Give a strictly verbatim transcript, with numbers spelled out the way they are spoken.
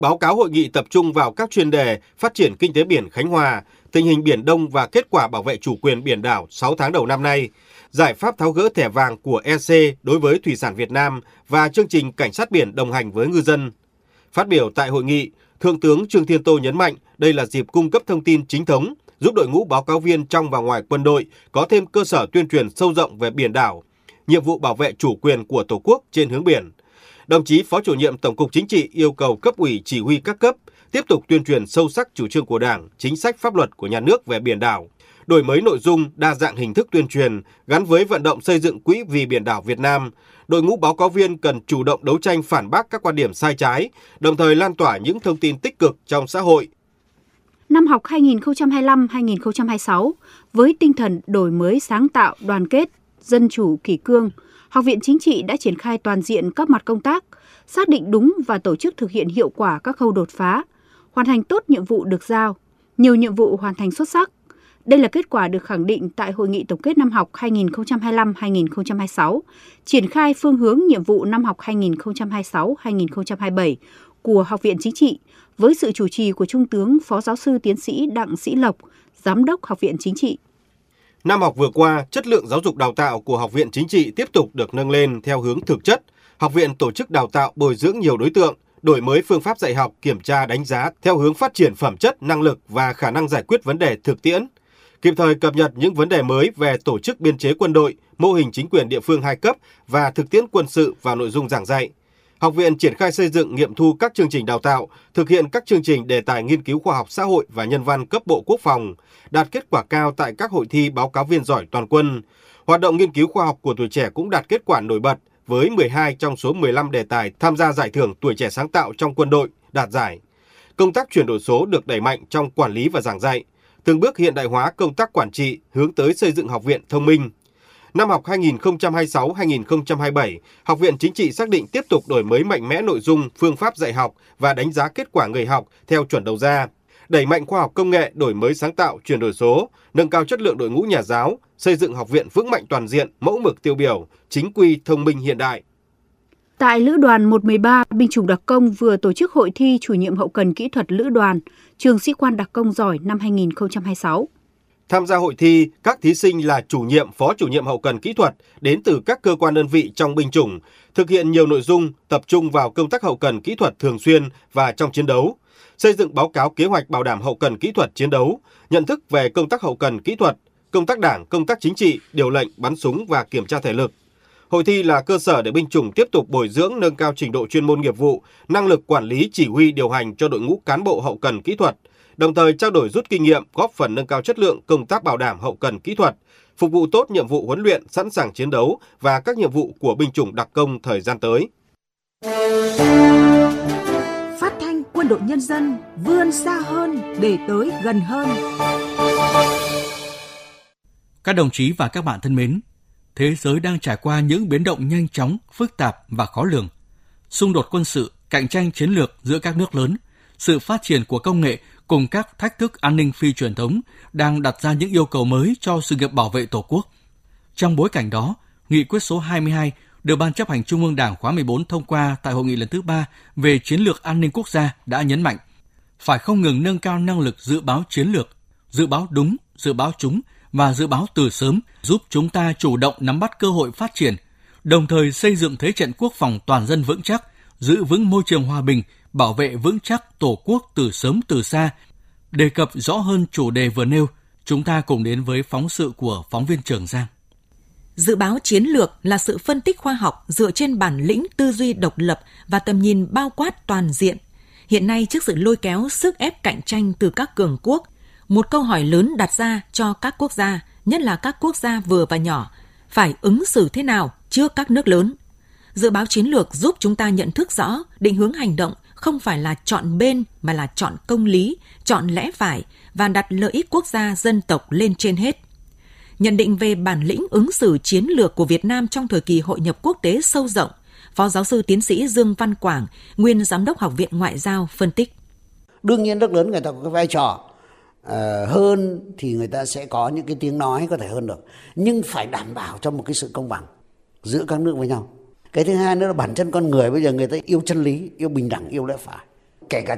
Báo cáo hội nghị tập trung vào các chuyên đề phát triển kinh tế biển Khánh Hòa, tình hình Biển Đông và kết quả bảo vệ chủ quyền biển đảo sáu tháng đầu năm nay, giải pháp tháo gỡ thẻ vàng của e xê đối với thủy sản Việt Nam và chương trình cảnh sát biển đồng hành với ngư dân. Phát biểu tại hội nghị, Thượng tướng Trương Thiên Tô nhấn mạnh đây là dịp cung cấp thông tin chính thống, giúp đội ngũ báo cáo viên trong và ngoài quân đội có thêm cơ sở tuyên truyền sâu rộng về biển đảo, nhiệm vụ bảo vệ chủ quyền của Tổ quốc trên hướng biển. Đồng chí Phó Chủ nhiệm Tổng cục Chính trị yêu cầu cấp ủy chỉ huy các cấp tiếp tục tuyên truyền sâu sắc chủ trương của Đảng, chính sách pháp luật của nhà nước về biển đảo, đổi mới nội dung, đa dạng hình thức tuyên truyền gắn với vận động xây dựng Quỹ vì biển đảo Việt Nam. Đội ngũ báo cáo viên cần chủ động đấu tranh phản bác các quan điểm sai trái, đồng thời lan tỏa những thông tin tích cực trong xã hội. Năm học hai nghìn không trăm hai mươi lăm hai nghìn không trăm hai mươi sáu, với tinh thần đổi mới sáng tạo, đoàn kết, dân chủ, kỷ cương, Học viện Chính trị đã triển khai toàn diện các mặt công tác, xác định đúng và tổ chức thực hiện hiệu quả các khâu đột phá, hoàn thành tốt nhiệm vụ được giao, nhiều nhiệm vụ hoàn thành xuất sắc. Đây là kết quả được khẳng định tại Hội nghị tổng kết năm học hai nghìn không trăm hai mươi lăm hai nghìn không trăm hai mươi sáu, triển khai phương hướng nhiệm vụ năm học hai nghìn không trăm hai mươi sáu hai nghìn không trăm hai mươi bảy của Học viện Chính trị, với sự chủ trì của Trung tướng Phó Giáo sư Tiến sĩ Đặng Sĩ Lộc, Giám đốc Học viện Chính trị. Năm học vừa qua, chất lượng giáo dục đào tạo của Học viện Chính trị tiếp tục được nâng lên theo hướng thực chất. Học viện tổ chức đào tạo bồi dưỡng nhiều đối tượng, đổi mới phương pháp dạy học, kiểm tra đánh giá theo hướng phát triển phẩm chất, năng lực và khả năng giải quyết vấn đề thực tiễn, kịp thời cập nhật những vấn đề mới về tổ chức biên chế quân đội, mô hình chính quyền địa phương hai cấp và thực tiễn quân sự vào nội dung giảng dạy. Học viện triển khai xây dựng nghiệm thu các chương trình đào tạo, thực hiện các chương trình đề tài nghiên cứu khoa học xã hội và nhân văn cấp Bộ Quốc phòng, đạt kết quả cao tại các hội thi báo cáo viên giỏi toàn quân. Hoạt động nghiên cứu khoa học của tuổi trẻ cũng đạt kết quả nổi bật với mười hai trong số mười lăm đề tài tham gia giải thưởng tuổi trẻ sáng tạo trong quân đội đạt giải. Công tác chuyển đổi số được đẩy mạnh trong quản lý và giảng dạy, từng bước hiện đại hóa công tác quản trị hướng tới xây dựng học viện thông minh. Năm học hai nghìn không trăm hai mươi sáu hai nghìn không trăm hai mươi bảy, Học viện Chính trị xác định tiếp tục đổi mới mạnh mẽ nội dung, phương pháp dạy học và đánh giá kết quả người học theo chuẩn đầu ra, đẩy mạnh khoa học công nghệ, đổi mới sáng tạo, chuyển đổi số, nâng cao chất lượng đội ngũ nhà giáo, xây dựng học viện vững mạnh toàn diện, mẫu mực tiêu biểu, chính quy, thông minh hiện đại. Tại Lữ đoàn một một ba, binh chủng đặc công vừa tổ chức hội thi chủ nhiệm hậu cần kỹ thuật Lữ đoàn, trường sĩ quan đặc công giỏi năm hai nghìn không trăm hai mươi sáu. Tham gia hội thi, các thí sinh là chủ nhiệm, phó chủ nhiệm hậu cần kỹ thuật đến từ các cơ quan đơn vị trong binh chủng, thực hiện nhiều nội dung tập trung vào công tác hậu cần kỹ thuật thường xuyên và trong chiến đấu, xây dựng báo cáo kế hoạch bảo đảm hậu cần kỹ thuật chiến đấu, nhận thức về công tác hậu cần kỹ thuật, công tác đảng, công tác chính trị, điều lệnh, bắn súng và kiểm tra thể lực. Hội thi là cơ sở để binh chủng tiếp tục bồi dưỡng nâng cao trình độ chuyên môn nghiệp vụ, năng lực quản lý chỉ huy điều hành cho đội ngũ cán bộ hậu cần kỹ thuật, đồng thời trao đổi rút kinh nghiệm, góp phần nâng cao chất lượng công tác bảo đảm hậu cần kỹ thuật, phục vụ tốt nhiệm vụ huấn luyện, sẵn sàng chiến đấu và các nhiệm vụ của binh chủng đặc công thời gian tới. Phát thanh Quân đội Nhân dân vươn xa hơn để tới gần hơn. Các đồng chí và các bạn thân mến, thế giới đang trải qua những biến động nhanh chóng, phức tạp và khó lường. Xung đột quân sự, cạnh tranh chiến lược giữa các nước lớn, sự phát triển của công nghệ cùng các thách thức an ninh phi truyền thống đang đặt ra những yêu cầu mới cho sự nghiệp bảo vệ Tổ quốc. Trong bối cảnh đó, Nghị quyết số hai mươi hai được Ban chấp hành Trung ương Đảng khóa mười bốn thông qua tại hội nghị lần thứ ba về chiến lược an ninh quốc gia đã nhấn mạnh phải không ngừng nâng cao năng lực dự báo chiến lược, dự báo đúng, dự báo trúng và dự báo từ sớm, giúp chúng ta chủ động nắm bắt cơ hội phát triển, đồng thời xây dựng thế trận quốc phòng toàn dân vững chắc, giữ vững môi trường hòa bình, bảo vệ vững chắc Tổ quốc từ sớm từ xa. Đề cập rõ hơn chủ đề vừa nêu, chúng ta cùng đến với phóng sự của phóng viên Trường Giang. Dự báo chiến lược là sự phân tích khoa học dựa trên bản lĩnh tư duy độc lập và tầm nhìn bao quát toàn diện. Hiện nay, trước sự lôi kéo sức ép cạnh tranh từ các cường quốc, một câu hỏi lớn đặt ra cho các quốc gia, nhất là các quốc gia vừa và nhỏ, phải ứng xử thế nào trước các nước lớn. Dự báo chiến lược giúp chúng ta nhận thức rõ định hướng hành động không phải là chọn bên mà là chọn công lý, chọn lẽ phải và đặt lợi ích quốc gia dân tộc lên trên hết. Nhận định về bản lĩnh ứng xử chiến lược của Việt Nam trong thời kỳ hội nhập quốc tế sâu rộng, Phó Giáo sư Tiến sĩ Dương Văn Quảng, nguyên Giám đốc Học viện Ngoại giao phân tích. Đương nhiên nước lớn người ta có cái vai trò uh, hơn thì người ta sẽ có những cái tiếng nói có thể hơn được, nhưng phải đảm bảo cho một cái sự công bằng giữa các nước với nhau. Cái thứ hai nữa là bản chân con người bây giờ người ta yêu chân lý, yêu bình đẳng, yêu lẽ phải. Kể cả